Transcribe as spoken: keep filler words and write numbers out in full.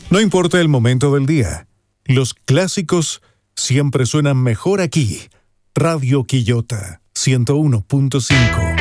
No importa el momento del día, los clásicos siempre suenan mejor aquí. Radio Quillota ciento uno punto cinco.